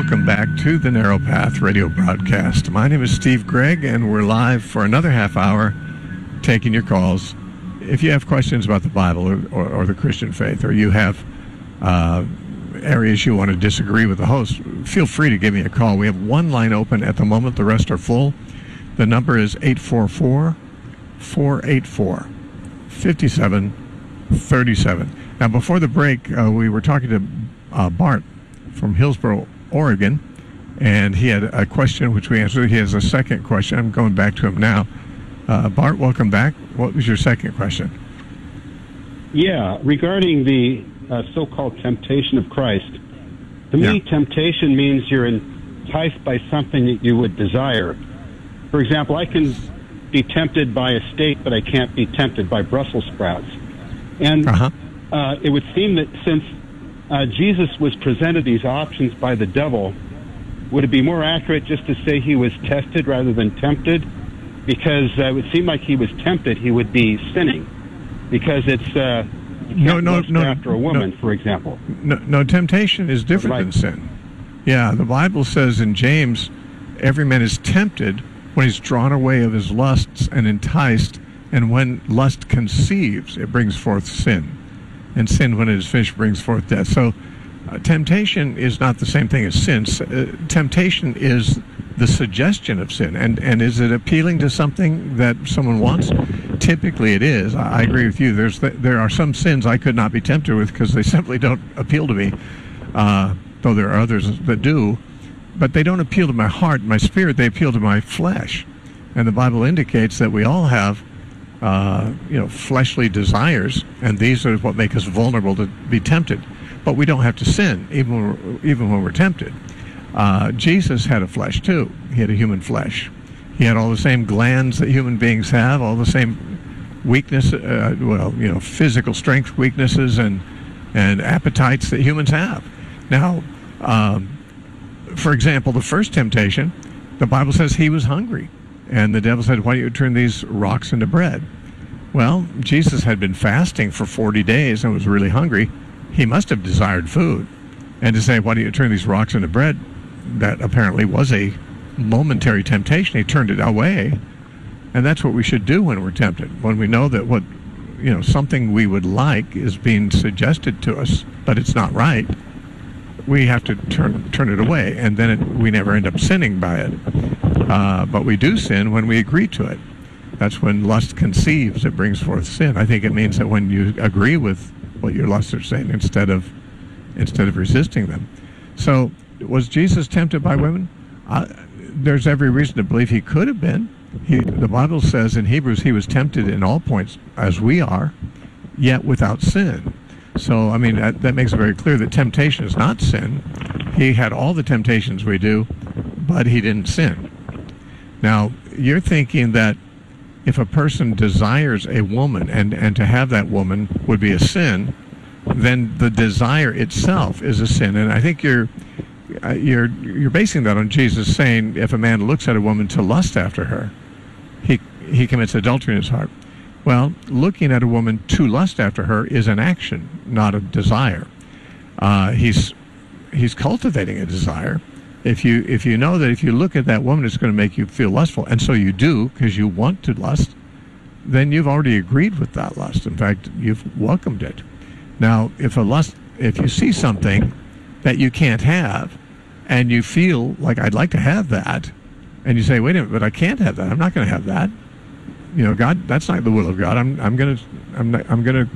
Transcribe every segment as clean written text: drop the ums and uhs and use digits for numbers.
welcome back to the Narrow Path radio broadcast. My name is Steve Gregg, and we're live for another half hour taking your calls. If you have questions about the Bible or the Christian faith, or you have areas you want to disagree with the host, feel free to give me a call. We have one line open at the moment. The rest are full. The number is 844-484-5737. Now, before the break, we were talking to Bart from Hillsboro, Oregon, and he had a question which we answered. He has a second question. I'm going back to him now. Bart, welcome back. What was your second question? Yeah, regarding the so-called temptation of Christ. To me, temptation means you're enticed by something that you would desire. For example, I can be tempted by a steak, but I can't be tempted by Brussels sprouts. And it would seem that since Jesus was presented these options by the devil, would it be more accurate just to say he was tested rather than tempted? Because it would seem like he was tempted, he would be sinning. Because it's after a woman, for example. No, temptation is different than sin. Yeah, the Bible says in James, every man is tempted when he's drawn away of his lusts and enticed, and when lust conceives, it brings forth sin. And sin, when it is finished, brings forth death. So temptation is not the same thing as sin. Temptation is the suggestion of sin. And is it appealing to something that someone wants? Typically it is. I agree with you. There are some sins I could not be tempted with because they simply don't appeal to me, though there are others that do. But they don't appeal to my heart, my spirit. They appeal to my flesh. And the Bible indicates that we all have fleshly desires, and these are what make us vulnerable to be tempted. But we don't have to sin, even when we're tempted. Jesus had a flesh too. He had a human flesh. He had all the same glands that human beings have, all the same weakness, physical strength weaknesses and appetites that humans have. Now, for example, the first temptation, the Bible says he was hungry. And the devil said, why don't you turn these rocks into bread? Well, Jesus had been fasting for 40 days and was really hungry. He must have desired food. And to say, why don't you turn these rocks into bread? That apparently was a momentary temptation. He turned it away. And that's what we should do when we're tempted. When we know that something we would like is being suggested to us, but it's not right, we have to turn it away. And then we never end up sinning by it. But we do sin when we agree to it. That's when lust conceives, it brings forth sin. I think it means that when you agree with what your lusts are saying instead of resisting them. So was Jesus tempted by women? There's every reason to believe he could have been. The Bible says in Hebrews he was tempted in all points as we are, yet without sin. So, I mean, that makes it very clear that temptation is not sin. He had all the temptations we do, but he didn't sin. Now, you're thinking that if a person desires a woman and to have that woman would be a sin, then the desire itself is a sin. And I think you're basing that on Jesus saying if a man looks at a woman to lust after her, he commits adultery in his heart. Well, looking at a woman to lust after her is an action, not a desire. He's cultivating a desire. If you know that if you look at that woman, it's going to make you feel lustful, and so you do because you want to lust, then you've already agreed with that lust. In fact, you've welcomed it. Now, if you see something that you can't have, and you feel like I'd like to have that, and you say, wait a minute, but I can't have that. I'm not going to have that. God, that's not the will of God. I'm going to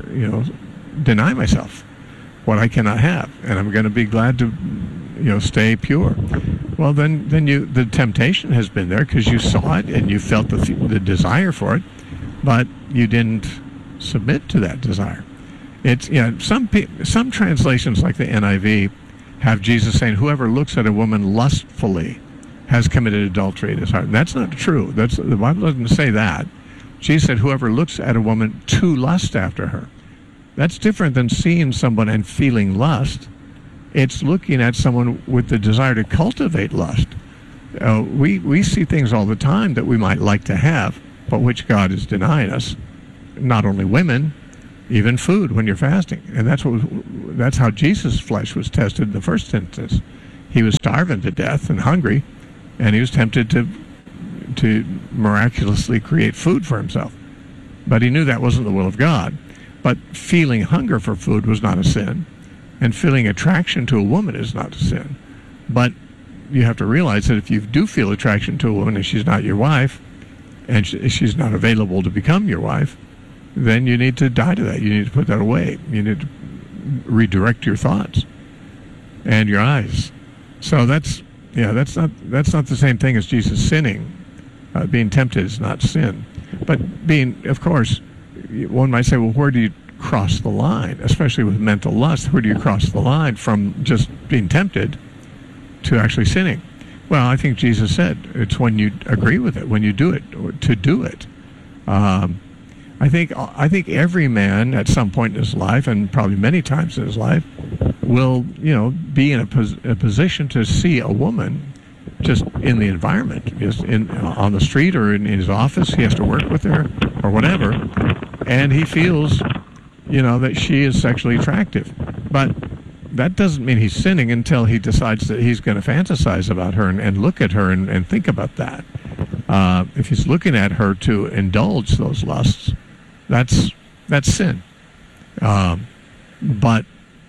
deny myself what I cannot have, and I'm going to be glad to stay pure. Well, then the temptation has been there because you saw it and you felt the desire for it, but you didn't submit to that desire. It's some translations like the NIV have Jesus saying, "Whoever looks at a woman lustfully has committed adultery in his heart." And that's not true. The Bible doesn't say that. Jesus said, "Whoever looks at a woman to lust after her." That's different than seeing someone and feeling lust. It's looking at someone with the desire to cultivate lust. We see things all the time that we might like to have, but which God is denying us. Not only women, even food when you're fasting. And that's how Jesus' flesh was tested in the first instance. He was starving to death and hungry, and he was tempted to miraculously create food for himself. But he knew that wasn't the will of God. But feeling hunger for food was not a sin, and feeling attraction to a woman is not a sin. But you have to realize that if you do feel attraction to a woman and she's not your wife, and she's not available to become your wife, then you need to die to that. You need to put that away. You need to redirect your thoughts and your eyes. So that's not the same thing as Jesus sinning. Being tempted is not sin. But being, of course, one might say, well, where do you cross the line? Especially with mental lust, where do you cross the line from just being tempted to actually sinning? Well, I think Jesus said it's when you agree with it, when you do it, to do it. I think every man at some point in his life, and probably many times in his life, will be in a position to see a woman just in the environment, just on the street or in his office. He has to work with her or whatever, and he feels that she is sexually attractive. But that doesn't mean he's sinning until he decides that he's going to fantasize about her and look at her and think about that. If he's looking at her to indulge those lusts, that's sin. But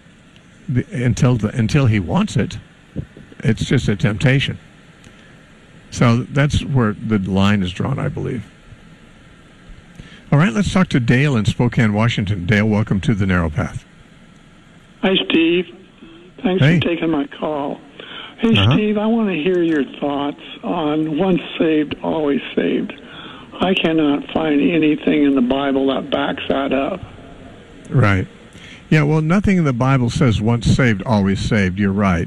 until he wants it, it's just a temptation. So that's where the line is drawn, I believe. All right, let's talk to Dale in Spokane, Washington. Dale, welcome to The Narrow Path. Hi, Steve. Thanks for taking my call. Hey, Steve, I want to hear your thoughts on once saved, always saved. I cannot find anything in the Bible that backs that up. Right. Yeah, well, nothing in the Bible says once saved, always saved. You're right.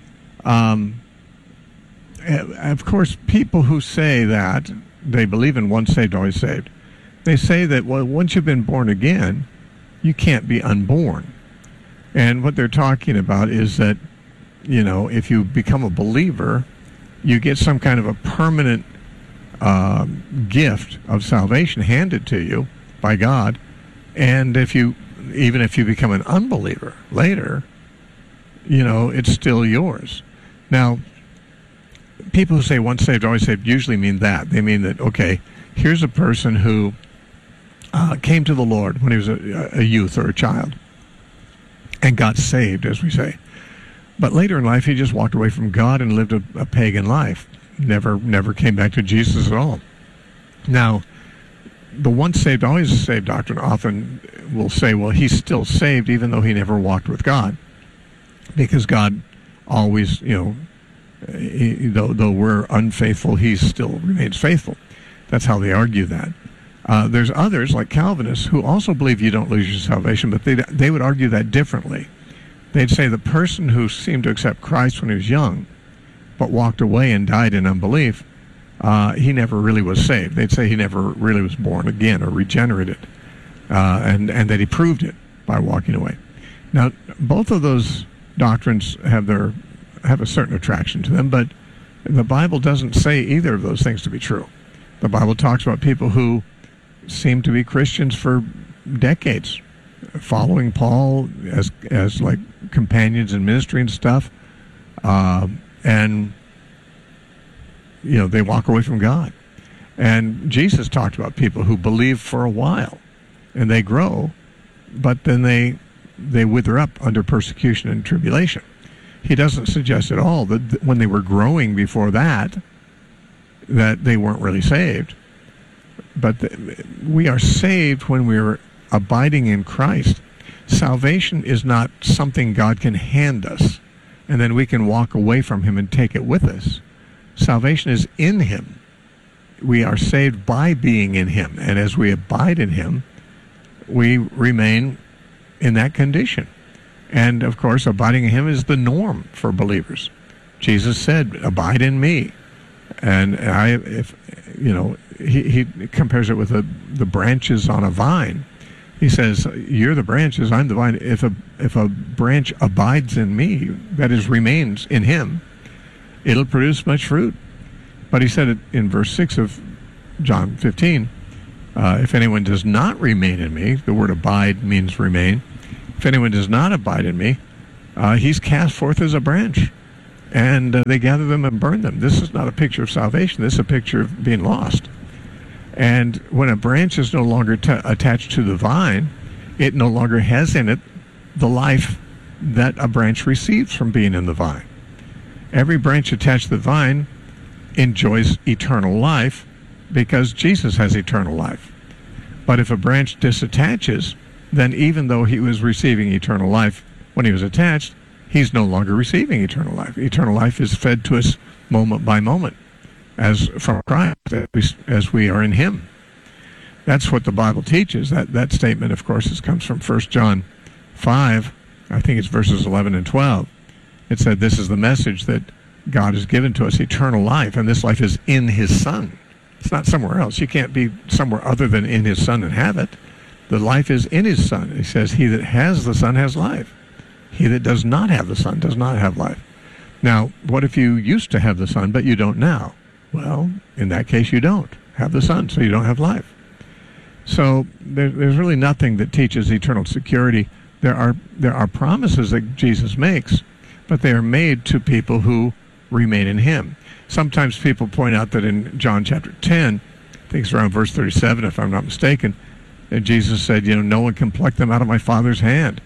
Of course, people who say that, they believe in once saved, always saved. They say that, well, once you've been born again, you can't be unborn. And what they're talking about is that, if you become a believer, you get some kind of a permanent gift of salvation handed to you by God. And even if you become an unbeliever later, it's still yours. Now, people who say once saved, always saved usually mean that. They mean that, okay, here's a person who came to the Lord when he was a youth or a child and got saved, as we say. But later in life, he just walked away from God and lived a pagan life. Never came back to Jesus at all. Now, the once saved, always saved doctrine often will say, well, he's still saved even though he never walked with God. Because God always, though we're unfaithful, he still remains faithful. That's how they argue that. There's others, like Calvinists, who also believe you don't lose your salvation, but they would argue that differently. They'd say the person who seemed to accept Christ when he was young, but walked away and died in unbelief, he never really was saved. They'd say he never really was born again or regenerated, and that he proved it by walking away. Now, both of those doctrines have a certain attraction to them, but the Bible doesn't say either of those things to be true. The Bible talks about people who seem to be Christians for decades, following Paul as like companions in ministry and stuff, and they walk away from God. And Jesus talked about people who believe for a while and they grow, but then they wither up under persecution and tribulation. He doesn't suggest at all that when they were growing before that they weren't really saved. But we are saved when we're abiding in Christ. Salvation is not something God can hand us, and then we can walk away from him and take it with us. Salvation is in him. We are saved by being in him, and as we abide in him, we remain in that condition. And, of course, abiding in him is the norm for believers. Jesus said, abide in me. And he compares it with the branches on a vine. He says, you're the branches, I'm the vine. If a branch abides in me, that is, remains in him, it'll produce much fruit. But he said it in verse 6 of John 15, if anyone does not remain in me, the word abide means remain. If anyone does not abide in me, he's cast forth as a branch and they gather them and burn them. This is not a picture of salvation. This is a picture of being lost. And when a branch is no longer attached to the vine, it no longer has in it the life that a branch receives from being in the vine. Every branch attached to the vine enjoys eternal life because Jesus has eternal life. But if a branch disattaches, then even though he was receiving eternal life when he was attached, he's no longer receiving eternal life. Eternal life is fed to us moment by moment as from Christ, as we are in him. That's what the Bible teaches. That statement, of course, comes from 1 John 5, I think it's verses 11 and 12. It said, this is the message that God has given to us, eternal life, and this life is in his Son. It's not somewhere else. You can't be somewhere other than in his Son and have it. The life is in his Son. He says, he that has the Son has life. He that does not have the Son does not have life. Now, what if you used to have the Son, but you don't now? Well, in that case, you don't have the Son, so you don't have life. So there's really nothing that teaches eternal security. There are promises that Jesus makes, but they are made to people who remain in him. Sometimes people point out that in John chapter 10, I think it's around verse 37, if I'm not mistaken, that Jesus said, no one can pluck them out of my Father's hand.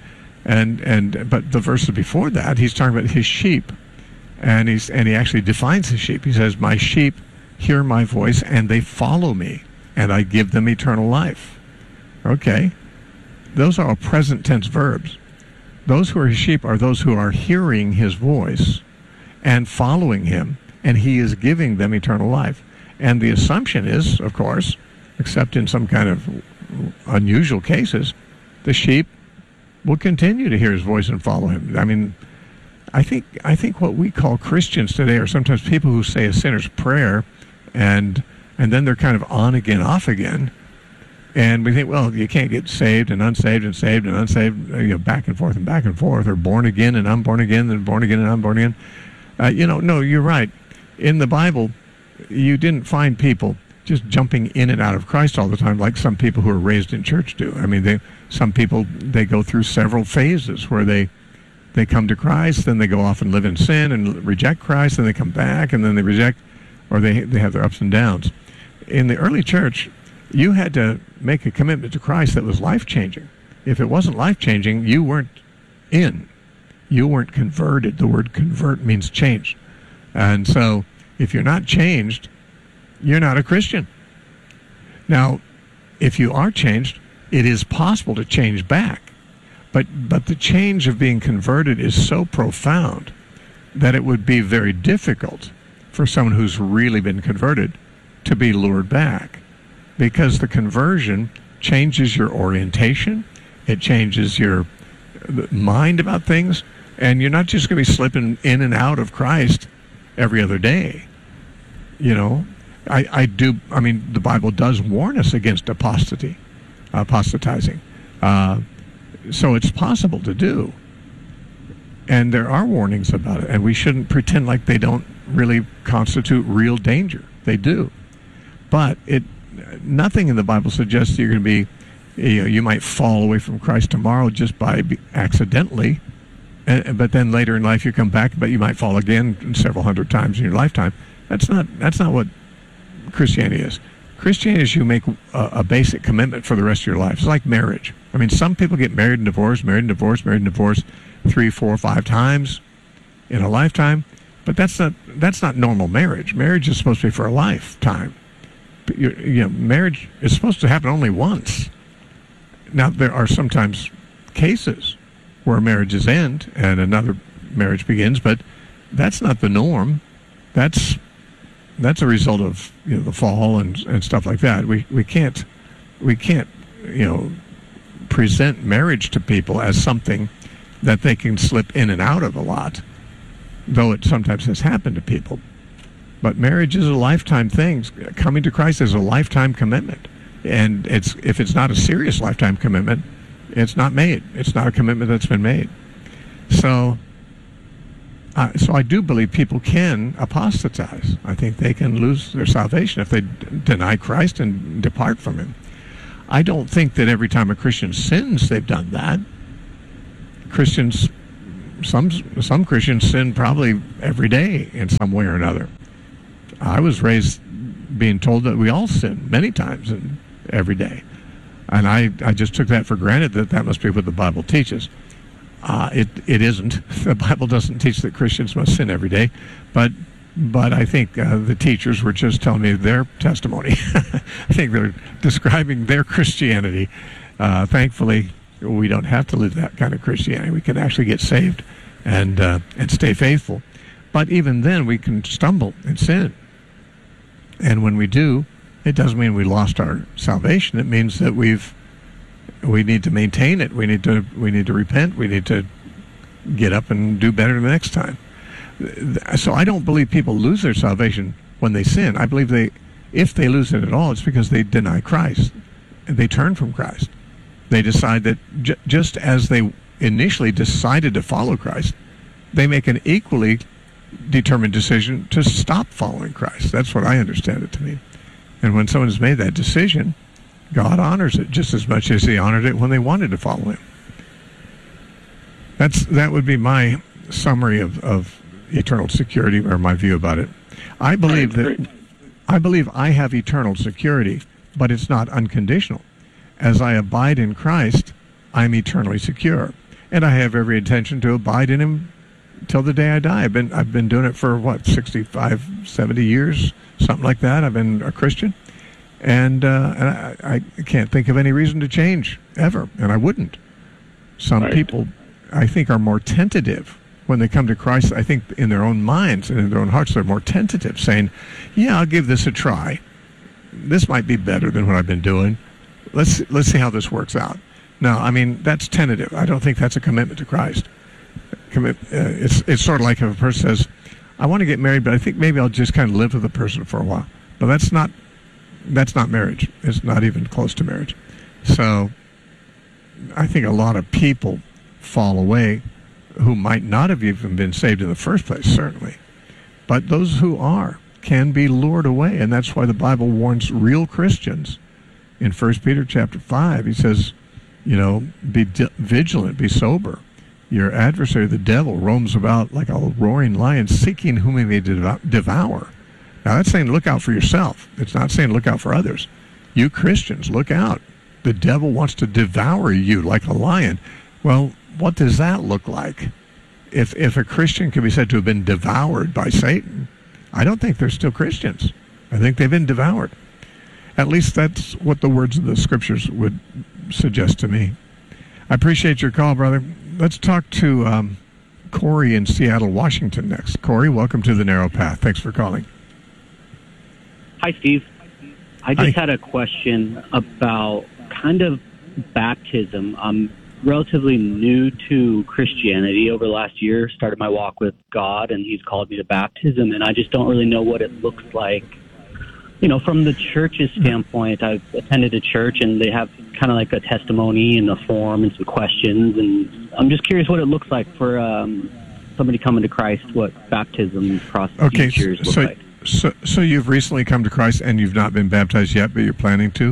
But the verses before that, he's talking about his sheep, and he actually defines his sheep. He says, my sheep hear my voice, and they follow me, and I give them eternal life. Okay, those are all present tense verbs. Those who are his sheep are those who are hearing his voice and following him, and he is giving them eternal life. And the assumption is, of course, except in some kind of unusual cases, the sheep will continue to hear his voice and follow him. I mean, I think what we call Christians today are sometimes people who say a sinner's prayer, and then they're kind of on again, off again. And we think, well, you can't get saved and unsaved and saved and unsaved, back and forth, or born again and unborn again, and born again and unborn again. No, you're right. In the Bible, you didn't find people just jumping in and out of Christ all the time like some people who are raised in church do. I mean, some people go through several phases where they come to Christ, then they go off and live in sin and reject Christ, then they come back, and then they reject, or they have their ups and downs. In the early church, you had to make a commitment to Christ that was life-changing. If it wasn't life-changing, you weren't in. You weren't converted. The word convert means change. And so if you're not changed, you're not a Christian. Now, if you are changed, it is possible to change back. But the change of being converted is so profound that it would be very difficult for someone who's really been converted to be lured back. Because the conversion changes your orientation, it changes your mind about things, and you're not just going to be slipping in and out of Christ every other day. I mean, the Bible does warn us against apostatizing. So it's possible to do. And there are warnings about it, and we shouldn't pretend like they don't really constitute real danger. They do. But nothing in the Bible suggests you're going to be, you might fall away from Christ tomorrow just by accidentally, but then later in life you come back, but you might fall again several hundred times in your lifetime. That's not what Christianity is. Christianity is you make a basic commitment for the rest of your life. It's like marriage. I mean, some people get married and divorced, married and divorced, married and divorced 3, 4, 5 times in a lifetime, but that's not normal marriage. Marriage is supposed to be for a lifetime. Marriage is supposed to happen only once. Now, there are sometimes cases where marriages end and another marriage begins, but that's not the norm. That's a result of the fall and stuff like that. We can't present marriage to people as something that they can slip in and out of a lot, though it sometimes has happened to people. But marriage is a lifetime thing. Coming to Christ is a lifetime commitment. And if it's not a serious lifetime commitment, it's not made. It's not a commitment that's been made. So I do believe people can apostatize. I think they can lose their salvation if they deny Christ and depart from him. I don't think that every time a Christian sins, they've done that. Christians some Christians sin probably every day in some way or another. I was raised being told that we all sin many times and every day. And I just took that for granted that must be what the Bible teaches. It isn't. The Bible doesn't teach that Christians must sin every day, but I think the teachers were just telling me their testimony. I think they're describing their Christianity. Thankfully, we don't have to live that kind of Christianity. We can actually get saved and stay faithful. But even then, we can stumble and sin. And when we do, it doesn't mean we lost our salvation. It means that we need to maintain it. We need to repent. We need to get up and do better the next time. So I don't believe people lose their salvation when they sin. I believe if they lose it at all, it's because they deny Christ and they turn from Christ. They decide that just as they initially decided to follow Christ, they make an equally determined decision to stop following Christ. That's what I understand it to mean. And when someone has made that decision, God honors it just as much as he honored it when they wanted to follow him. That would be my summary of eternal security, or my view about it. I believe I have eternal security, but it's not unconditional. As I abide in Christ, I'm eternally secure, and I have every intention to abide in him till the day I die. I've been doing it for 65, 70 years, something like that. I've been a Christian, and I can't think of any reason to change ever, and I wouldn't. Some people, I think, are more tentative when they come to Christ. I think in their own minds and in their own hearts, they're more tentative, saying, "Yeah, I'll give this a try. This might be better than what I've been doing. Let's see how this works out." No, I mean, that's tentative. I don't think that's a commitment to Christ. It's sort of like if a person says, "I want to get married, but I think maybe I'll just kind of live with the person for a while." But that's not marriage. It's not even close to marriage. So I think a lot of people fall away who might not have even been saved in the first place, certainly. But those who are can be lured away, and that's why the Bible warns real Christians. In 1 Peter chapter 5, he says, be vigilant, be sober. Your adversary, the devil, roams about like a roaring lion, seeking whom he may devour. Now, that's saying look out for yourself. It's not saying look out for others. You Christians, look out. The devil wants to devour you like a lion. Well, what does that look like? If a Christian can be said to have been devoured by Satan, I don't think they're still Christians. I think they've been devoured. At least that's what the words of the Scriptures would suggest to me. I appreciate your call, brother. Let's talk to Corey in Seattle, Washington next. Corey, welcome to The Narrow Path. Thanks for calling. Hi, Steve. I just had a question about kind of baptism. I'm relatively new to Christianity. Over the last year, started my walk with God, and he's called me to baptism, and I just don't really know what it looks like. From the church's standpoint, I've attended a church, and they have kind of like a testimony and a form and some questions, and I'm just curious what it looks like for somebody coming to Christ, what baptism procedures look like. So you've recently come to Christ, and you've not been baptized yet, but you're planning to?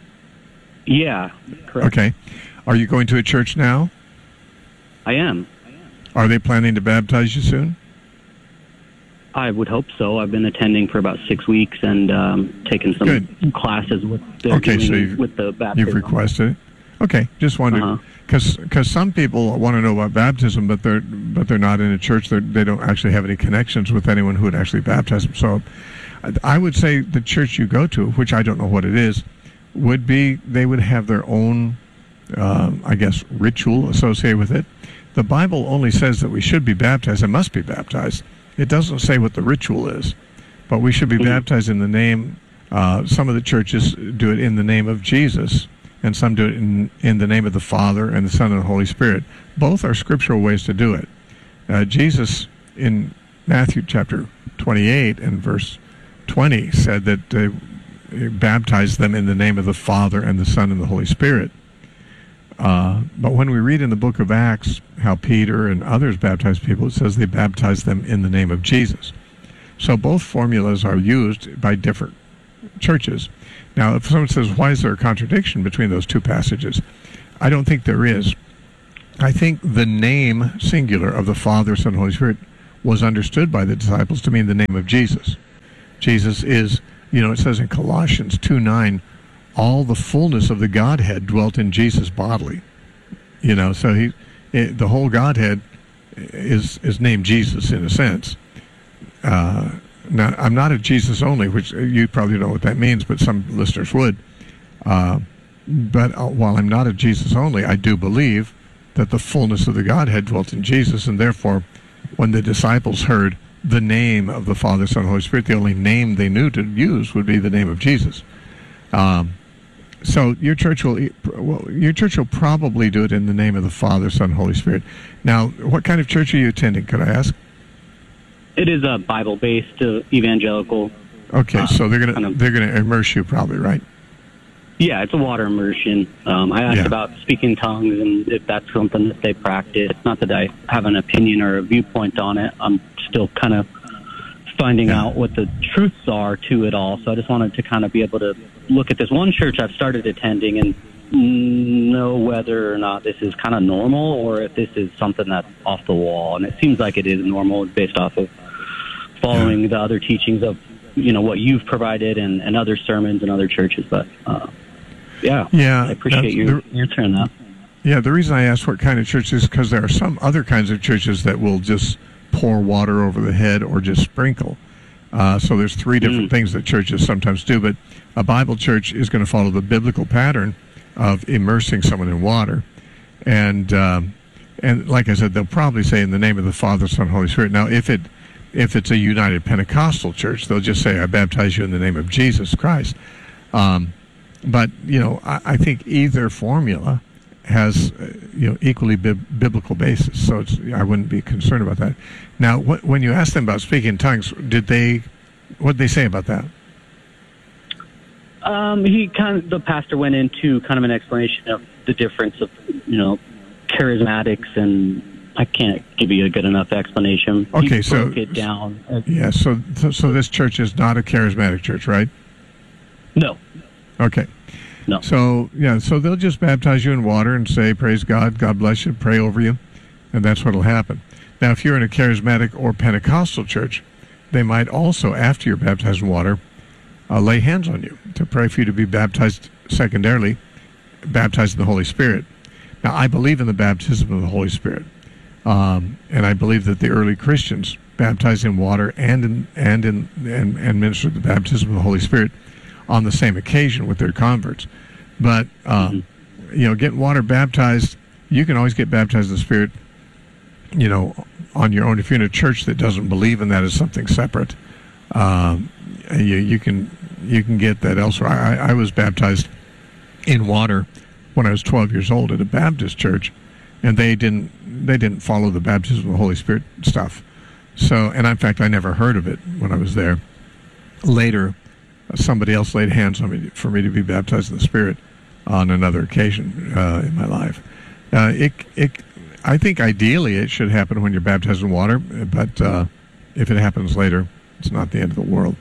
Yeah, correct. Okay. Are you going to a church now? I am. Are they planning to baptize you soon? I would hope so. I've been attending for about 6 weeks and taken some classes with the baptism. You've requested it? Okay, just wondered. Because some people want to know about baptism, but they're not in a church. They don't actually have any connections with anyone who would actually baptize them. So I would say the church you go to, which I don't know what it is, they would have their own, ritual associated with it. The Bible only says that we should be baptized and must be baptized. It doesn't say what the ritual is, but we should be baptized in the name. Some of the churches do it in the name of Jesus, and some do it in the name of the Father and the Son and the Holy Spirit. Both are scriptural ways to do it. Jesus, in Matthew chapter 28 and verse 20, said that baptized them in the name of the Father and the Son and the Holy Spirit. But when we read in the book of Acts how Peter and others baptized people, it says they baptized them in the name of Jesus. So both formulas are used by different churches. Now, if someone says, why is there a contradiction between those two passages? I don't think there is. I think the name, singular, of the Father, Son, and Holy Spirit was understood by the disciples to mean the name of Jesus. Jesus is, it says in Colossians 2:9, all the fullness of the Godhead dwelt in Jesus bodily. So the whole Godhead is named Jesus in a sense. Now, I'm not a Jesus only, which you probably know what that means, but some listeners would. But while I'm not a Jesus only, I do believe that the fullness of the Godhead dwelt in Jesus, and therefore, when the disciples heard the name of the Father, Son, and Holy Spirit, the only name they knew to use would be the name of Jesus. So your church will probably do it in the name of the Father, Son, and Holy Spirit. Now, what kind of church are you attending? Could I ask? It is a Bible-based evangelical. Okay, so they're gonna immerse you, probably, right? Yeah, it's a water immersion. I asked about speaking tongues and if that's something that they practice. Not that I have an opinion or a viewpoint on it. I'm still kind of finding out what the truths are to it all. So I just wanted to kind of be able to look at this one church I've started attending and know whether or not this is kind of normal or if this is something that's off the wall. And it seems like it is normal based off of following the other teachings of, what you've provided and other sermons and other churches. But, I appreciate your turn that. Yeah, the reason I asked what kind of church is because there are some other kinds of churches that will just pour water over the head or just sprinkle. So there's three different things that churches sometimes do, but a Bible church is going to follow the biblical pattern of immersing someone in water. And like I said, they'll probably say in the name of the Father, Son, and Holy Spirit. Now, if it's a United Pentecostal church, they'll just say, I baptize you in the name of Jesus Christ. But, I think either formula has, equally biblical basis. So I wouldn't be concerned about that. Now, when you asked them about speaking in tongues, what did they say about that? The pastor went into kind of an explanation of the difference of, charismatics, and I can't give you a good enough explanation. Okay, he broke it down. Yeah, so this church is not a charismatic church, right? No. Okay. No. So they'll just baptize you in water and say, praise God, God bless you, pray over you, and that's what will happen. Now, if you're in a charismatic or Pentecostal church, they might also, after you're baptized in water, lay hands on you to pray for you to be baptized, secondarily, baptized in the Holy Spirit. Now, I believe in the baptism of the Holy Spirit, and I believe that the early Christians baptized in water and ministered the baptism of the Holy Spirit on the same occasion with their converts. But, getting water baptized, you can always get baptized in the Spirit, on your own. If you're in a church that doesn't believe in that as something separate, you can get that elsewhere. I was baptized in water when I was 12 years old at a Baptist church, and they didn't follow the baptism of the Holy Spirit stuff. So, and in fact, I never heard of it when I was there. Later, somebody else laid hands on me for me to be baptized in the Spirit on another occasion in my life. I think ideally it should happen when you're baptized in water, but if it happens later, it's not the end of the world.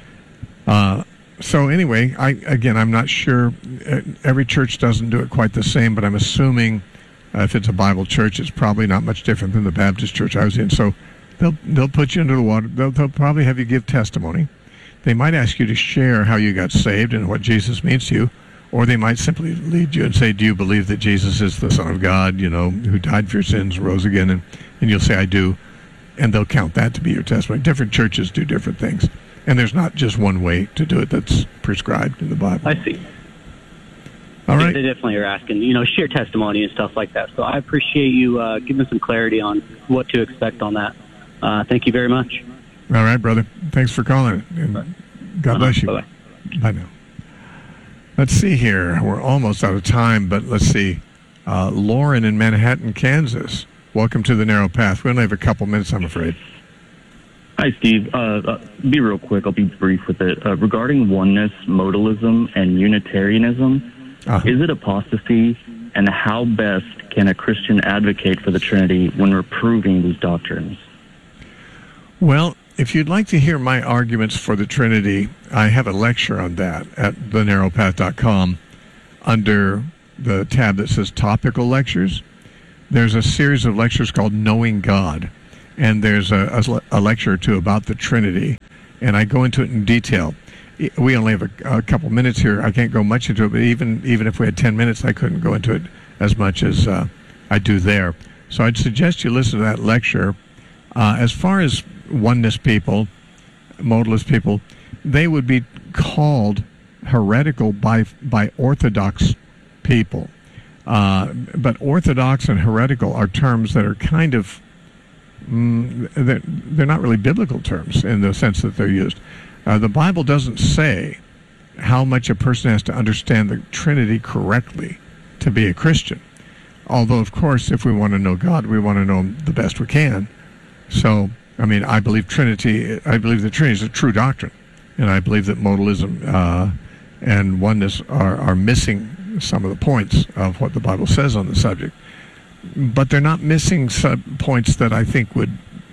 So anyway, I'm not sure. Every church doesn't do it quite the same, but I'm assuming if it's a Bible church, it's probably not much different than the Baptist church I was in. So they'll put you into the water. They'll probably have you give testimony. They might ask you to share how you got saved and what Jesus means to you, or they might simply lead you and say, do you believe that Jesus is the Son of God, who died for your sins, rose again? And you'll say, I do. And they'll count that to be your testimony. Different churches do different things. And there's not just one way to do it that's prescribed in the Bible. I see. All right. They definitely are asking, share testimony and stuff like that. So I appreciate you giving some clarity on what to expect on that. Thank you very much. All right, brother. Thanks for calling. And God bless you. Bye-bye. Bye now. Let's see here. We're almost out of time, but let's see. Lauren in Manhattan, Kansas. Welcome to the Narrow Path. We only have a couple minutes, I'm afraid. Hi, Steve. Be real quick. I'll be brief with it. Regarding oneness, modalism, and Unitarianism, is it apostasy, and how best can a Christian advocate for the Trinity when reproving these doctrines? Well, if you'd like to hear my arguments for the Trinity, I have a lecture on that at thenarrowpath.com under the tab that says Topical Lectures. there's a series of lectures called Knowing God, and there's a lecture or two about the Trinity, and I go into it in detail. We only have a couple minutes here. I can't go much into it, but even if we had 10 minutes, I couldn't go into it as much as I do there. So I'd suggest you listen to that lecture. As far as oneness people, modalist people, they would be called heretical by Orthodox people. But Orthodox and heretical are terms that are kind of, they're not really biblical terms in the sense that they're used. The Bible doesn't say how much a person has to understand the Trinity correctly to be a Christian. Although, of course, if we want to know God, we want to know Him the best we can. So, I mean, I believe the Trinity is a true doctrine. And I believe that modalism and oneness are missing some of the points of what the Bible says on the subject. But they're not missing points that I think would,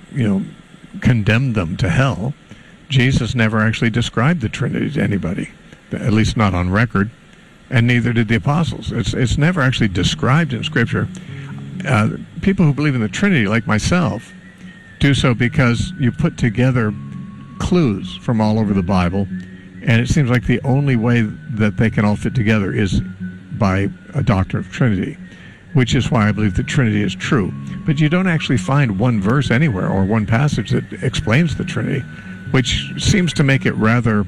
condemn them to hell. Jesus never actually described the Trinity to anybody, at least not on record, and neither did the apostles. It's never actually described in Scripture. People who believe in the Trinity, like myself, do so because you put together clues from all over the Bible, and it seems like the only way that they can all fit together is by a doctrine of Trinity, which is why I believe the Trinity is true. But you don't actually find one verse anywhere or one passage that explains the Trinity, which seems to make it rather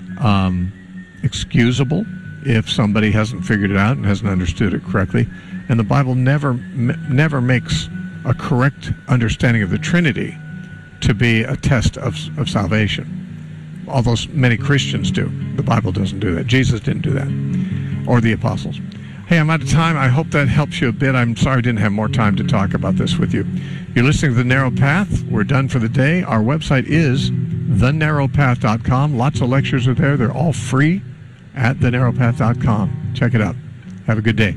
excusable if somebody hasn't figured it out and hasn't understood it correctly. And the Bible never makes a correct understanding of the Trinity to be a test of salvation. Although many Christians do. The Bible doesn't do that. Jesus didn't do that. Or the apostles. Hey, I'm out of time. I hope that helps you a bit. I'm sorry I didn't have more time to talk about this with you. You're listening to The Narrow Path. We're done for the day. Our website is thenarrowpath.com. Lots of lectures are there. They're all free at thenarrowpath.com. Check it out. Have a good day.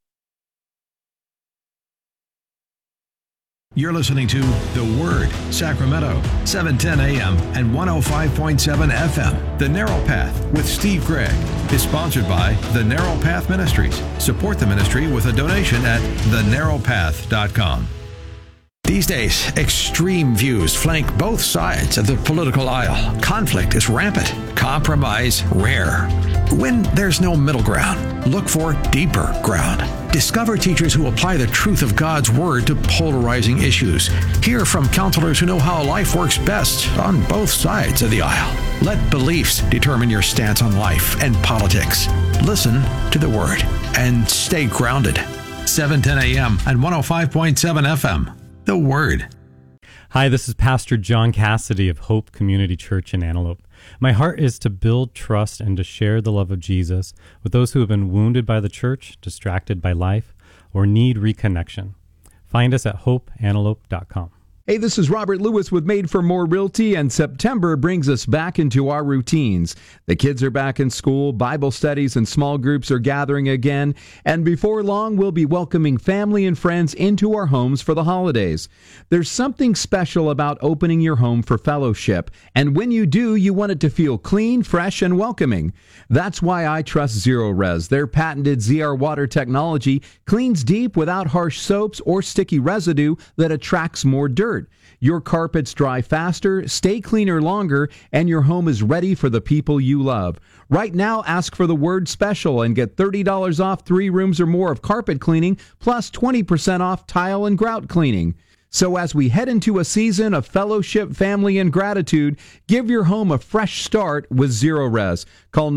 You're listening to The Word, Sacramento, 710 AM and 105.7 FM. The Narrow Path with Steve Gregg is sponsored by The Narrow Path Ministries. Support the ministry with a donation at thenarrowpath.com. These days, extreme views flank both sides of the political aisle. Conflict is rampant, compromise rare. When there's no middle ground, look for deeper ground. Discover teachers who apply the truth of God's Word to polarizing issues. Hear from counselors who know how life works best on both sides of the aisle. Let beliefs determine your stance on life and politics. Listen to the Word and stay grounded. 710 AM and 105.7 FM. The Word. Hi, this is Pastor John Cassidy of Hope Community Church in Antelope. My heart is to build trust and to share the love of Jesus with those who have been wounded by the church, distracted by life, or need reconnection. Find us at hopeantelope.com. Hey, this is Robert Lewis with Made for More Realty, and September brings us back into our routines. The kids are back in school, Bible studies and small groups are gathering again, and before long we'll be welcoming family and friends into our homes for the holidays. There's something special about opening your home for fellowship, and when you do, you want it to feel clean, fresh, and welcoming. That's why I trust Zero-Res. Their patented ZR water technology cleans deep without harsh soaps or sticky residue that attracts more dirt. Your carpets dry faster, stay cleaner longer, and your home is ready for the people you love. Right now, ask for the word special and get $30 off 3 rooms or more of carpet cleaning, plus 20% off tile and grout cleaning. So as we head into a season of fellowship, family, and gratitude, give your home a fresh start with Zero-Res. Call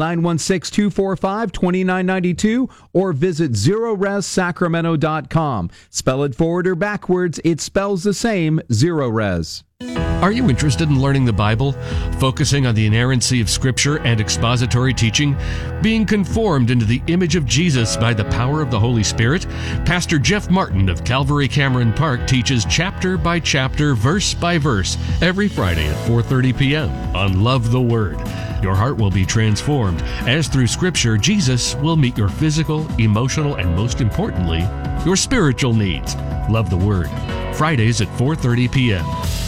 916-245-2992 or visit ZeroResSacramento.com. Spell it forward or backwards, it spells the same, Zero-Res. Are you interested in learning the Bible, focusing on the inerrancy of Scripture and expository teaching, being conformed into the image of Jesus by the power of the Holy Spirit? Pastor Jeff Martin of Calvary Cameron Park teaches chapter by chapter, verse by verse, every Friday at 4:30 p.m. on Love the Word. Your heart will be transformed as through Scripture, Jesus will meet your physical, emotional, and most importantly, your spiritual needs. Love the Word. Fridays at 4:30 p.m.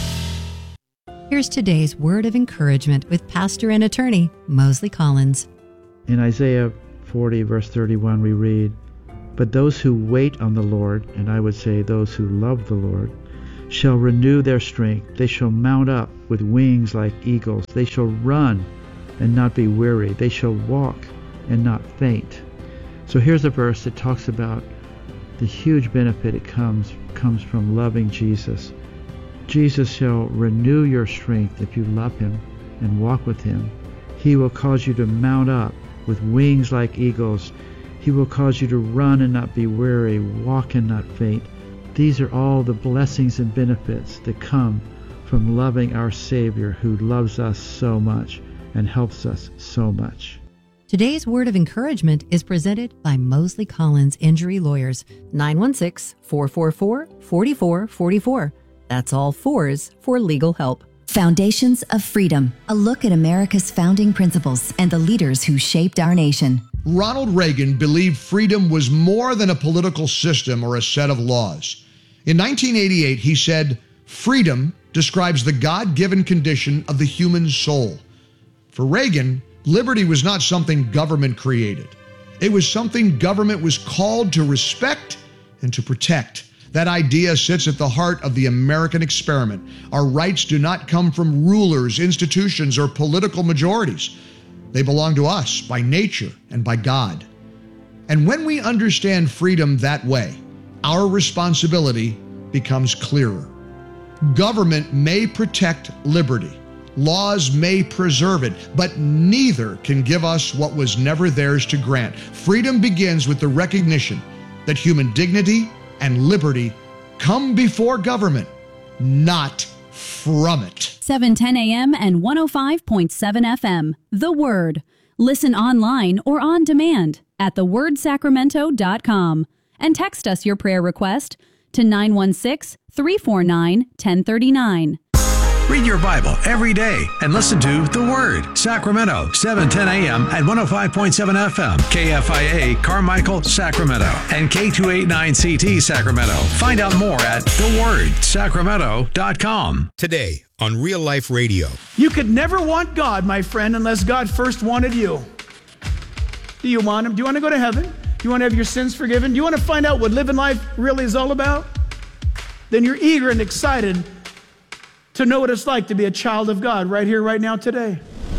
Here's today's word of encouragement with pastor and attorney Mosley Collins. In Isaiah 40, verse 31, we read, But those who wait on the Lord, and I would say those who love the Lord, shall renew their strength. They shall mount up with wings like eagles. They shall run and not be weary. They shall walk and not faint. So here's a verse that talks about the huge benefit it comes from loving Jesus. Jesus shall renew your strength if you love him and walk with him. He will cause you to mount up with wings like eagles. He will cause you to run and not be weary, walk and not faint. These are all the blessings and benefits that come from loving our Savior, who loves us so much and helps us so much. Today's word of encouragement is presented by Mosley Collins Injury Lawyers, 916-444-4444. That's all fours for legal help. Foundations of Freedom, a look at America's founding principles and the leaders who shaped our nation. Ronald Reagan believed freedom was more than a political system or a set of laws. In 1988, he said, "Freedom describes the God-given condition of the human soul." For Reagan, liberty was not something government created. It was something government was called to respect and to protect. That idea sits at the heart of the American experiment. Our rights do not come from rulers, institutions, or political majorities. They belong to us by nature and by God. And when we understand freedom that way, our responsibility becomes clearer. Government may protect liberty. Laws may preserve it, but neither can give us what was never theirs to grant. Freedom begins with the recognition that human dignity and liberty come before government, not from it. 710 a.m. and 105.7 FM. The Word. Listen online or on demand at thewordsacramento.com and text us your prayer request to 916-349-1039. Read your Bible every day and listen to The Word, Sacramento, 710 a.m. at 105.7 FM, KFIA, Carmichael, Sacramento, and K289CT, Sacramento. Find out more at thewordsacramento.com. Today on Real Life Radio. You could never want God, my friend, unless God first wanted you. Do you want him? Do you want to go to heaven? Do you want to have your sins forgiven? Do you want to find out what living life really is all about? Then you're eager and excited to know what it's like to be a child of God right here, right now, today.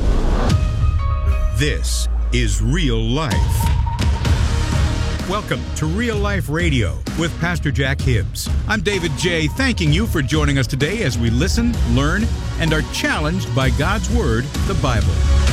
This is Real Life. Welcome to Real Life Radio with Pastor Jack Hibbs. I'm David J., thanking you for joining us today as we listen, learn, and are challenged by God's Word, the Bible.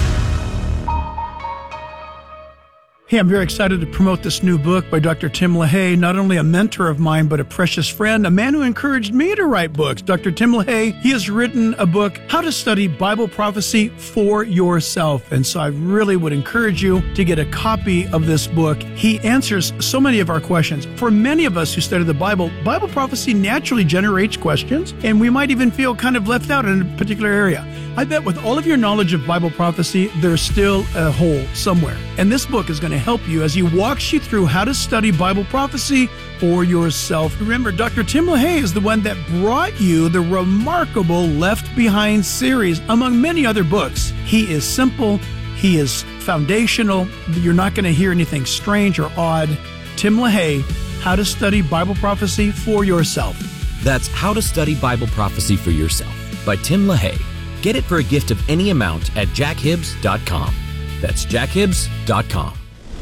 Hey, I'm very excited to promote this new book by Dr. Tim LaHaye, not only a mentor of mine, but a precious friend, a man who encouraged me to write books. Dr. Tim LaHaye, he has written a book, How to Study Bible Prophecy for Yourself. And so I really would encourage you to get a copy of this book. He answers so many of our questions. For many of us who study the Bible prophecy naturally generates questions, and we might even feel kind of left out in a particular area. I bet with all of your knowledge of Bible prophecy, there's still a hole somewhere. And this book is going to help you as he walks you through how to study Bible prophecy for yourself. Remember, Dr. Tim LaHaye is the one that brought you the remarkable Left Behind series, among many other books. He is simple. He is foundational. You're not going to hear anything strange or odd. Tim LaHaye, How to Study Bible Prophecy for Yourself. That's How to Study Bible Prophecy for Yourself by Tim LaHaye. Get it for a gift of any amount at jackhibbs.com. That's jackhibbs.com.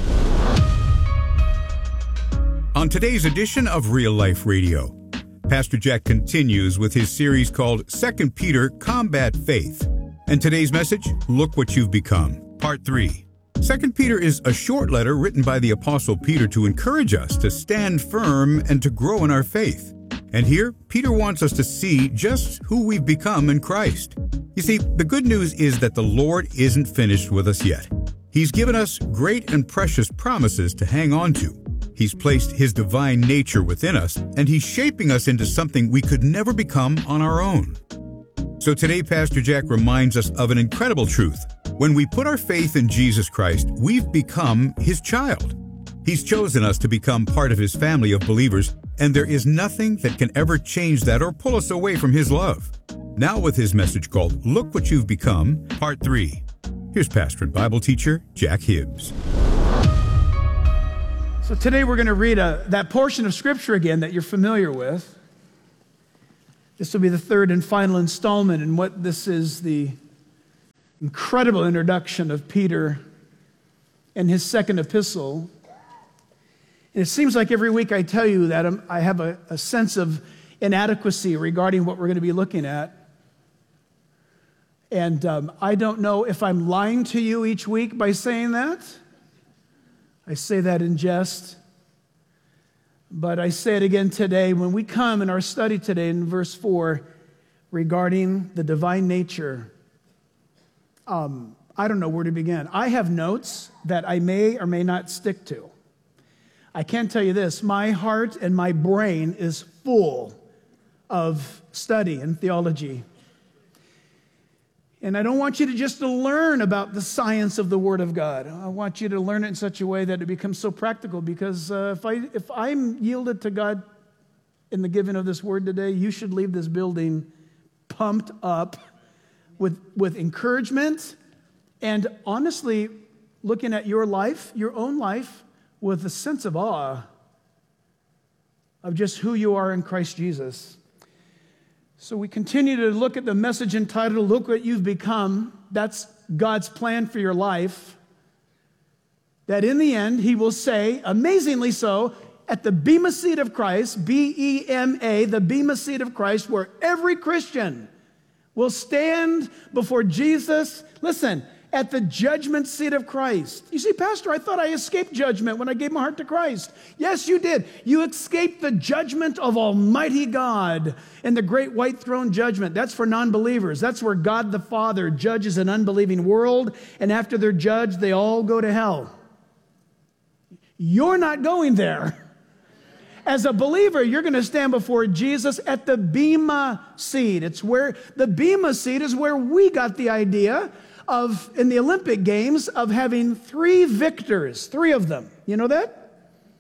On today's edition of Real Life Radio, Pastor Jack continues with his series called 2 Peter Combat Faith. And today's message, Look What You've Become, Part 3. 2 Peter is a short letter written by the Apostle Peter to encourage us to stand firm and to grow in our faith. And here, Peter wants us to see just who we've become in Christ. You see, the good news is that the Lord isn't finished with us yet. He's given us great and precious promises to hang on to. He's placed His divine nature within us, and He's shaping us into something we could never become on our own. So today, Pastor Jack reminds us of an incredible truth. When we put our faith in Jesus Christ, we've become His child. He's chosen us to become part of His family of believers, and there is nothing that can ever change that or pull us away from His love. Now with his message called Look What You've Become, Part 3. Here's pastor and Bible teacher Jack Hibbs. So today we're going to read that portion of Scripture again that you're familiar with. This will be the third and final installment in what this is, the incredible introduction of Peter and his second epistle. And it seems like every week I tell you that I have a sense of inadequacy regarding what we're going to be looking at. And I don't know if I'm lying to you each week by saying that. I say that in jest. But I say it again today. When we come in our study today in verse 4 regarding the divine nature, I don't know where to begin. I have notes that I may or may not stick to. I can tell you this, my heart and my brain is full of study and theology. And I don't want you to just learn about the science of the Word of God. I want you to learn it in such a way that it becomes so practical, because if I'm yielded to God in the giving of this Word today, you should leave this building pumped up with encouragement and honestly looking at your life, your own life, with a sense of awe of just who you are in Christ Jesus. So we continue to look at the message entitled, Look What You've Become. That's God's plan for your life. That in the end, He will say, amazingly so, at the Bema seat of Christ, B-E-M-A, the Bema seat of Christ, where every Christian will stand before Jesus, listen, at the judgment seat of Christ. You see, Pastor, I thought I escaped judgment when I gave my heart to Christ. Yes, you did. You escaped the judgment of Almighty God and the great white throne judgment. That's for non-believers. That's where God the Father judges an unbelieving world, and after they're judged, they all go to hell. You're not going there. As a believer, you're going to stand before Jesus at the Bema seat. It's where the Bema seat is where we got the idea of, in the Olympic Games, of having 3 victors, 3 of them. You know that?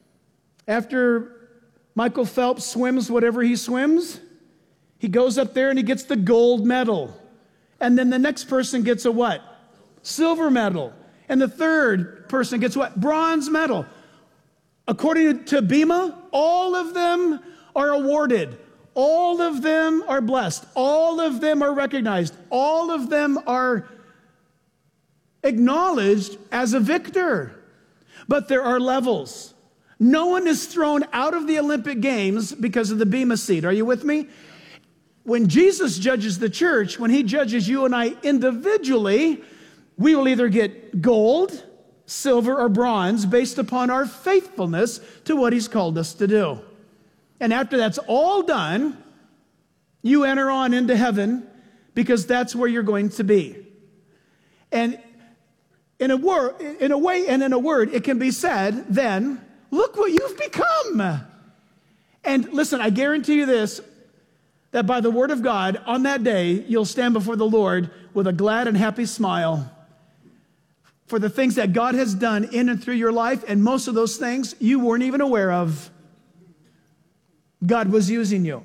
After Michael Phelps swims whatever he swims, he goes up there and he gets the gold medal. And then the next person gets a what? Silver medal. And the third person gets what? Bronze medal. According to Bema, all of them are awarded. All of them are blessed. All of them are recognized. All of them are acknowledged as a victor. But there are levels. No one is thrown out of the Olympic Games because of the Bema seat. Are you with me? When Jesus judges the church, when He judges you and I individually, we will either get gold, silver, or bronze based upon our faithfulness to what He's called us to do. And after that's all done, you enter on into heaven, because that's where you're going to be. And in a word, it can be said then, look what you've become. And listen, I guarantee you this, that by the word of God, on that day, you'll stand before the Lord with a glad and happy smile for the things that God has done in and through your life, and most of those things you weren't even aware of. God was using you.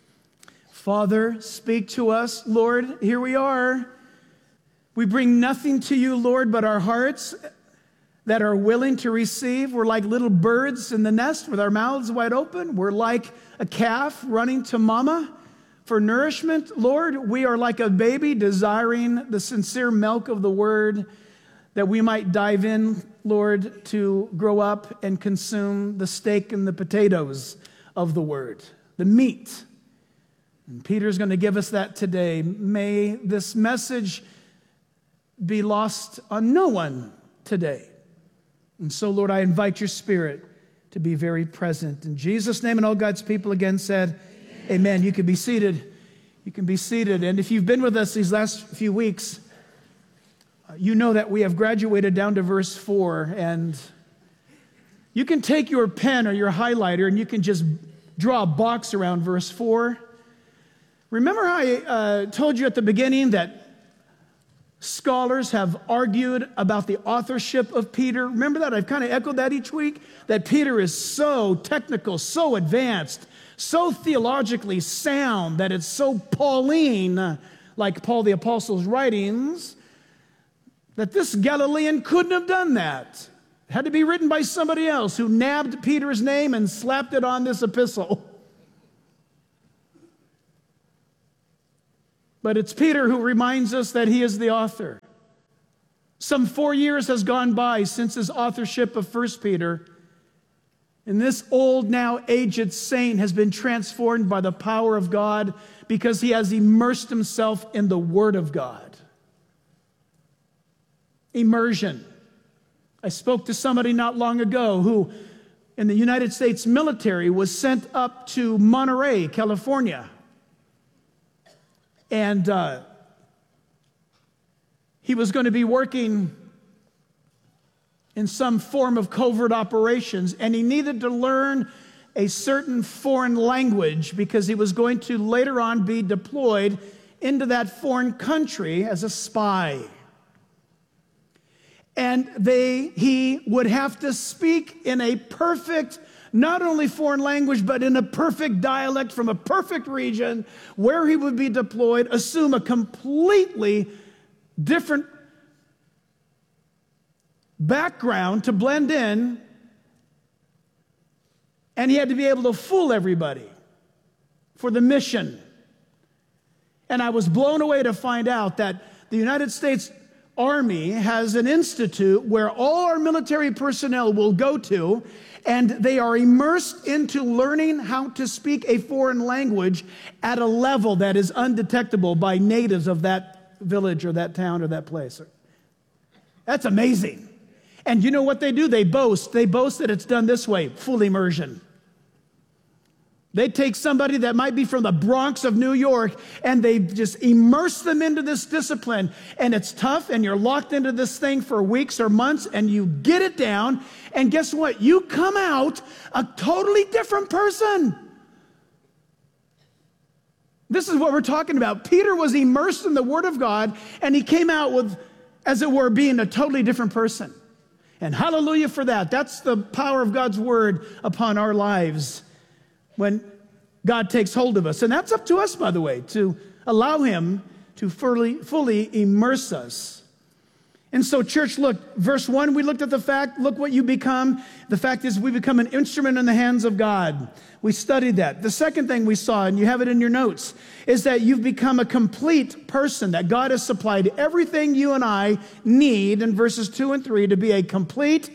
Father, speak to us, Lord. Here we are. We bring nothing to you, Lord, but our hearts that are willing to receive. We're like little birds in the nest with our mouths wide open. We're like a calf running to mama for nourishment. Lord, we are like a baby desiring the sincere milk of the word, that we might dive in, Lord, to grow up and consume the steak and the potatoes of the word, the meat. And Peter's going to give us that today. May this message be lost on no one today. And so, Lord, I invite your Spirit to be very present. In Jesus' name, and all God's people again said, Amen. You can be seated. You can be seated. And if you've been with us these last few weeks, you know that we have graduated down to verse 4. And you can take your pen or your highlighter and you can just draw a box around verse 4. Remember how I told you at the beginning that scholars have argued about the authorship of Peter? Remember that? I've kind of echoed that each week, that Peter is so technical, so advanced, so theologically sound, that it's so Pauline, like Paul the Apostle's writings, that this Galilean couldn't have done that. It had to be written by somebody else who nabbed Peter's name and slapped it on this epistle. But it's Peter who reminds us that he is the author. Some 4 years has gone by since his authorship of 1 Peter, and this old, now aged saint has been transformed by the power of God because he has immersed himself in the Word of God. Immersion. I spoke to somebody not long ago who, in the United States military, was sent up to Monterey, California. And he was going to be working in some form of covert operations, and he needed to learn a certain foreign language because he was going to later on be deployed into that foreign country as a spy. And he would have to speak in a perfect, not only foreign language, but in a perfect dialect from a perfect region where he would be deployed, assume a completely different background to blend in, and he had to be able to fool everybody for the mission. And I was blown away to find out that the United States Army has an institute where all our military personnel will go to, and they are immersed into learning how to speak a foreign language at a level that is undetectable by natives of that village or that town or that place. That's amazing. And you know what they do? They boast. They boast that it's done this way, full immersion. They take somebody that might be from the Bronx of New York and they just immerse them into this discipline. And it's tough, and you're locked into this thing for weeks or months, and you get it down. And guess what? You come out a totally different person. This is what we're talking about. Peter was immersed in the Word of God, and he came out with, as it were, being a totally different person. And hallelujah for that. That's the power of God's Word upon our lives when God takes hold of us. And that's up to us, by the way, to allow Him to fully immerse us. And so, church, look, verse 1, we looked at the fact, look what you become. The fact is we become an instrument in the hands of God. We studied that. The second thing we saw, and you have it in your notes, is that you've become a complete person, that God has supplied everything you and I need in verses 2 and 3 to be a complete,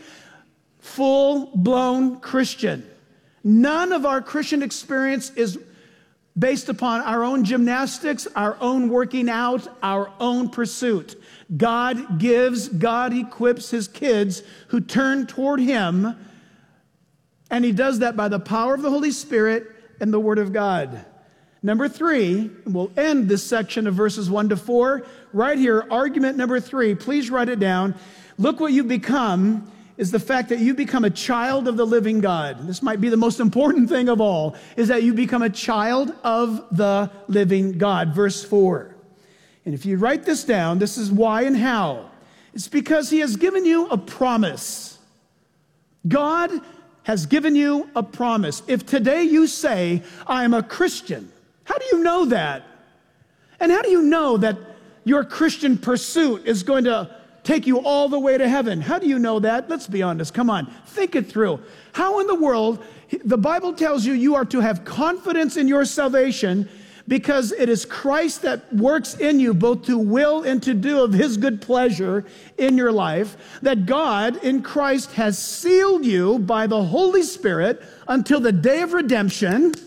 full-blown Christian. None of our Christian experience is based upon our own gymnastics, our own working out, our own pursuit. God gives, God equips His kids who turn toward Him, and He does that by the power of the Holy Spirit and the Word of God. Number 3, we'll end this section of verses 1 to 4. Right here, argument number 3, please write it down. Look what you become is the fact that you become a child of the living God. This might be the most important thing of all, is that you become a child of the living God. Verse 4. And if you write this down, this is why and how. It's because He has given you a promise. God has given you a promise. If today you say, I am a Christian, how do you know that? And how do you know that your Christian pursuit is going to take you all the way to heaven? How do you know that? Let's be honest. Come on. Think it through. How in the world, the Bible tells you you are to have confidence in your salvation because it is Christ that works in you both to will and to do of His good pleasure in your life, that God in Christ has sealed you by the Holy Spirit until the day of redemption.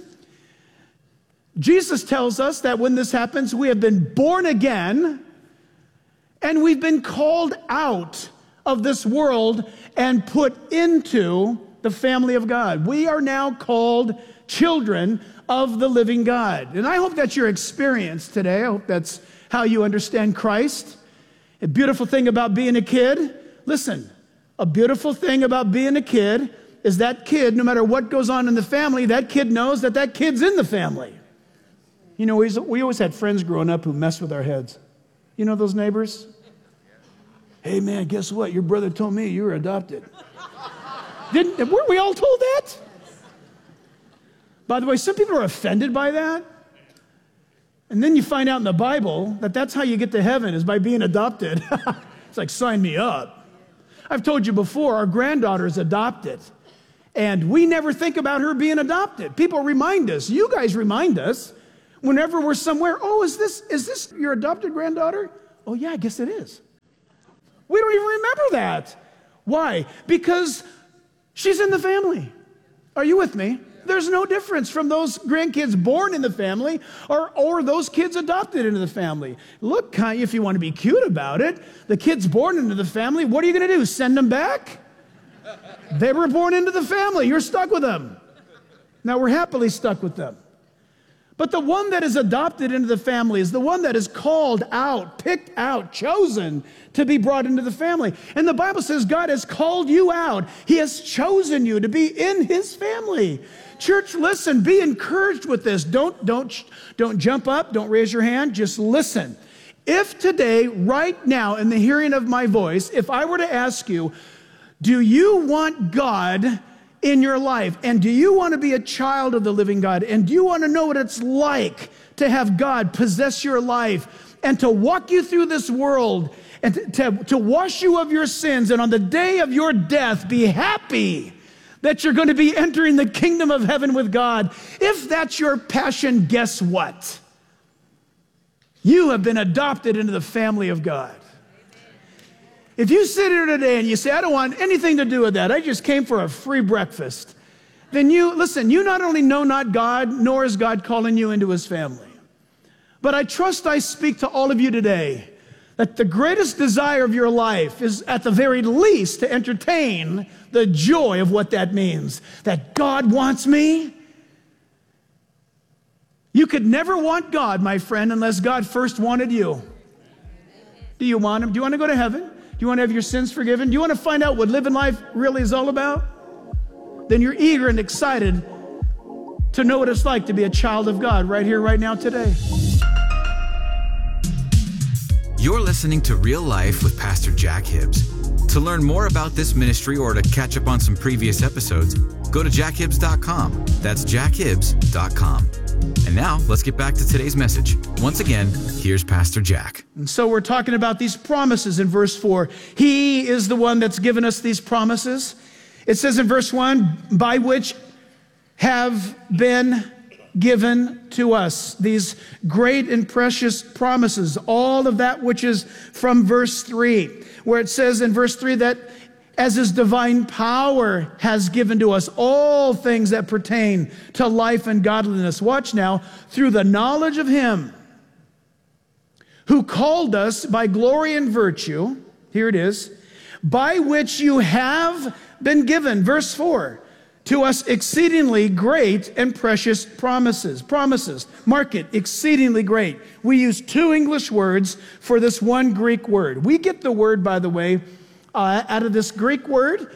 Jesus tells us that when this happens, we have been born again, and we've been called out of this world and put into the family of God. We are now called children of the living God. And I hope that's your experience today. I hope that's how you understand Christ. A beautiful thing about being a kid, listen, a beautiful thing about being a kid is that kid, no matter what goes on in the family, that kid knows that that kid's in the family. You know, we always had friends growing up who messed with our heads. You know those neighbors? Hey, man, guess what? Your brother told me you were adopted. Weren't we all told that? By the way, some people are offended by that. And then you find out in the Bible that that's how you get to heaven, is by being adopted. It's like, sign me up. I've told you before, our granddaughter is adopted. And we never think about her being adopted. People remind us, you guys remind us, whenever we're somewhere, oh, is this your adopted granddaughter? Oh, yeah, I guess it is. We don't even remember that. Why? Because she's in the family. Are you with me? There's no difference from those grandkids born in the family or those kids adopted into the family. Look, if you want to be cute about it, the kids born into the family, what are you going to do? Send them back? They were born into the family. You're stuck with them. Now we're happily stuck with them. But the one that is adopted into the family is the one that is called out, picked out, chosen to be brought into the family. And the Bible says God has called you out. He has chosen you to be in his family. Church, listen, be encouraged with this. Don't jump up, don't raise your hand, just listen. If today, right now, in the hearing of my voice, if I were to ask you, do you want God in your life? And do you want to be a child of the living God? And do you want to know what it's like to have God possess your life and to walk you through this world and to wash you of your sins, and on the day of your death be happy that you're going to be entering the kingdom of heaven with God? If that's your passion, guess what? You have been adopted into the family of God. If you sit here today and you say, I don't want anything to do with that, I just came for a free breakfast, then you not only know not God, nor is God calling you into his family. But I trust I speak to all of you today that the greatest desire of your life is at the very least to entertain the joy of what that means. That God wants me. You could never want God, my friend, unless God first wanted you. Do you want him? Do you want to go to heaven? Do you want to have your sins forgiven? Do you want to find out what living life really is all about? Then you're eager and excited to know what it's like to be a child of God right here, right now, today. You're listening to Real Life with Pastor Jack Hibbs. To learn more about this ministry or to catch up on some previous episodes, go to jackhibbs.com. That's jackhibbs.com. And now, let's get back to today's message. Once again, here's Pastor Jack. And so we're talking about these promises in verse 4. He is the one that's given us these promises. It says in verse 1, by which have been given to us these great and precious promises. All of that which is from verse 3, where it says in verse 3 that as his divine power has given to us all things that pertain to life and godliness. Watch now, through the knowledge of him who called us by glory and virtue, here it is, by which you have been given, verse 4, to us exceedingly great and precious promises. Promises, mark it, exceedingly great. We use two English words for this one Greek word. We get the word, by the way, out of this Greek word,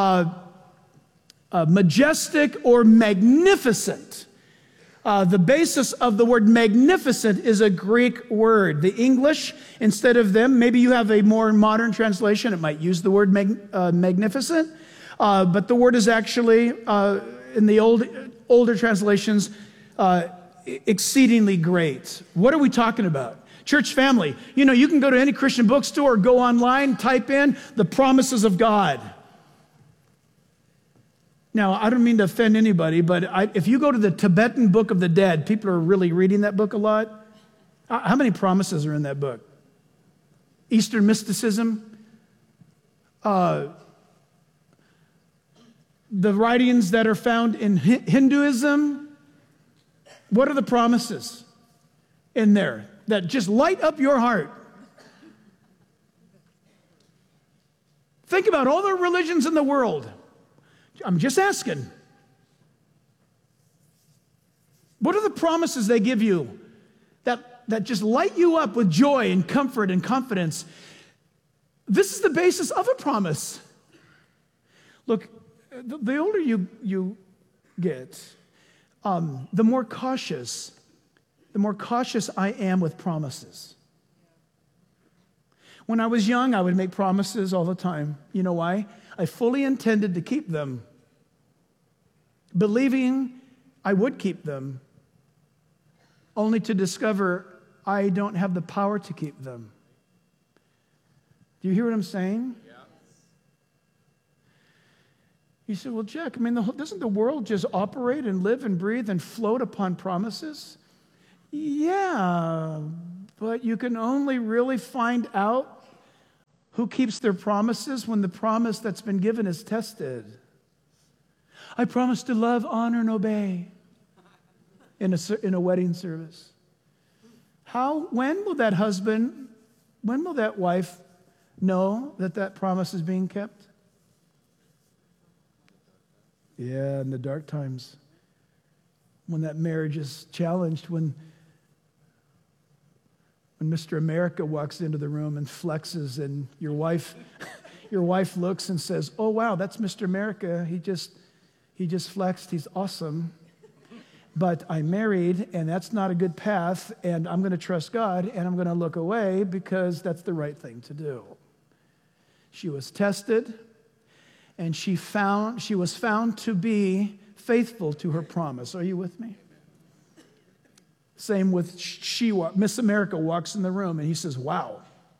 majestic or magnificent. The basis of the word magnificent is a Greek word. The English, instead of them, maybe you have a more modern translation, it might use the word magnificent, but the word is actually, in the older translations, exceedingly great. What are we talking about? Church family, you can go to any Christian bookstore, go online, type in the promises of God. Now, I don't mean to offend anybody, but if you go to the Tibetan Book of the Dead, people are really reading that book a lot. How many promises are in that book? Eastern mysticism, the writings that are found in Hinduism. What are the promises in there that just light up your heart? Think about all the religions in the world. I'm just asking. What are the promises they give you that just light you up with joy and comfort and confidence? This is the basis of a promise. Look, the older you get, the more cautious I am with promises. When I was young, I would make promises all the time. You know why? I fully intended to keep them, believing I would keep them, only to discover I don't have the power to keep them. Do you hear what I'm saying? Yeah. You say, well, Jack, I mean, doesn't the world just operate and live and breathe and float upon promises? Yeah, but you can only really find out who keeps their promises when the promise that's been given is tested. I promise to love, honor, and obey in a wedding service. When will that husband, when will that wife know that that promise is being kept? Yeah, in the dark times. When that marriage is challenged, when Mr. America walks into the room and flexes and your wife looks and says, oh, wow, that's Mr. America. He just flexed. He's awesome. But I'm married, and that's not a good path, and I'm going to trust God, and I'm going to look away because that's the right thing to do. She was tested, and she was found to be faithful to her promise. Are you with me? Same with Miss America walks in the room, and he says, wow.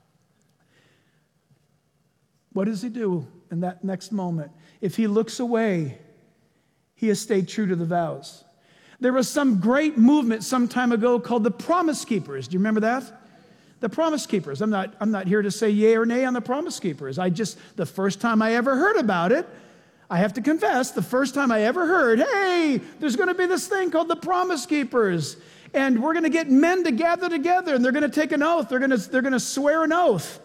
What does he do in that next moment? If he looks away, he has stayed true to the vows. There was some great movement some time ago called the Promise Keepers. Do you remember that? The Promise Keepers. I'm not here to say yay or nay on the Promise Keepers. The first time I ever heard about it, I have to confess, the first time I ever heard, hey, there's going to be this thing called the Promise Keepers, and we're going to get men to gather together, and they're going to take an oath. They're going to swear an oath.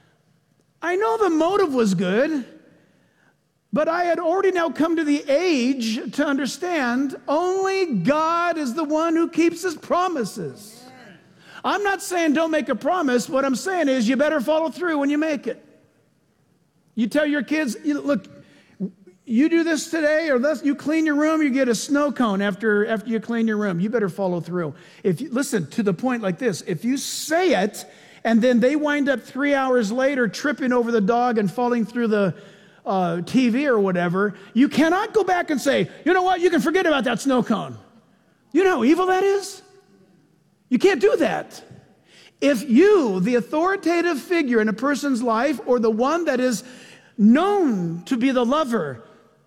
I know the motive was good, but I had already now come to the age to understand only God is the one who keeps his promises. I'm not saying don't make a promise. What I'm saying is you better follow through when you make it. You tell your kids, look, you do this today, or you clean your room, you get a snow cone after you clean your room. You better follow through. Listen, to the point like this, if you say it, and then they wind up 3 hours later tripping over the dog and falling through the TV or whatever, you cannot go back and say, you know what, you can forget about that snow cone. You know how evil that is? You can't do that. If you, the authoritative figure in a person's life, or the one that is known to be the lover,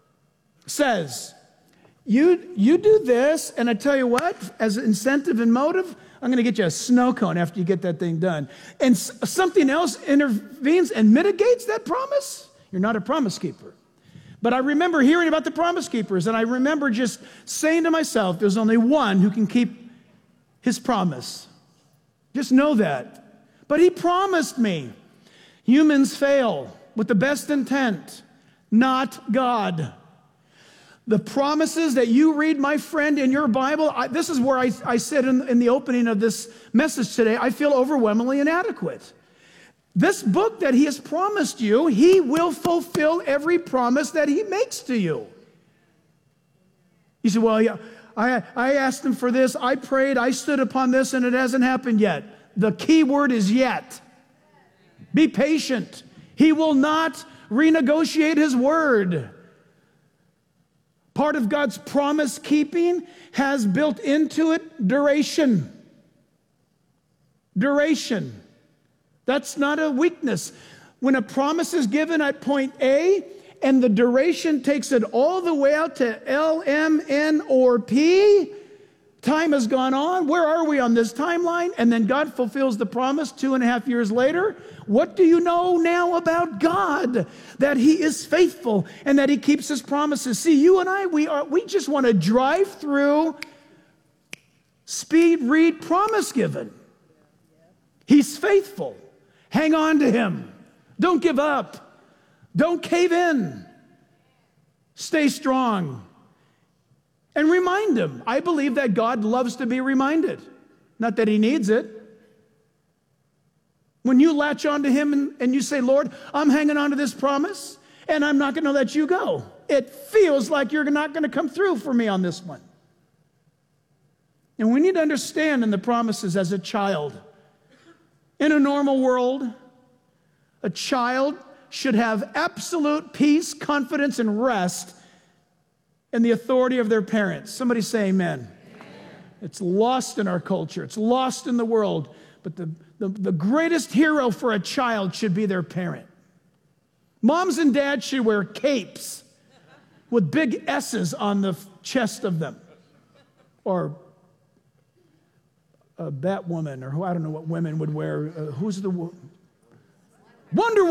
says, you do this, and I tell you what, as incentive and motive, I'm going to get you a snow cone after you get that thing done. And something else intervenes and mitigates that promise, you're not a promise keeper. But I remember hearing about the Promise Keepers, and I remember just saying to myself, there's only one who can keep his promise. Just know that. But he promised me. Humans fail with the best intent, not God. The promises that you read, my friend, in your Bible, this is where I said in the opening of this message today, I feel overwhelmingly inadequate. This book that he has promised you, he will fulfill every promise that he makes to you. You say, well, yeah, I asked him for this, I prayed, I stood upon this, and it hasn't happened yet. The key word is yet. Be patient. He will not renegotiate his word. Part of God's promise keeping has built into it duration. Duration. That's not a weakness. When a promise is given at point A and the duration takes it all the way out to L, M, N, or P, time has gone on. Where are we on this timeline? And then God fulfills the promise 2.5 years later. What do you know now about God? That he is faithful and that he keeps his promises. See, you and I, we just want to drive through, speed read, promise given. He's faithful. Hang on to him. Don't give up. Don't cave in. Stay strong. And remind him. I believe that God loves to be reminded. Not that he needs it. When you latch on to him and you say, Lord, I'm hanging on to this promise and I'm not going to let you go. It feels like you're not going to come through for me on this one. And we need to understand in the promises as a child. In a normal world, a child should have absolute peace, confidence, and rest in the authority of their parents. Somebody say amen. It's lost in our culture. It's lost in the world. But the greatest hero for a child should be their parent. Moms and dads should wear capes with big S's on the chest of them. Or a Batwoman, or I don't know what women would wear. Who's the Wonder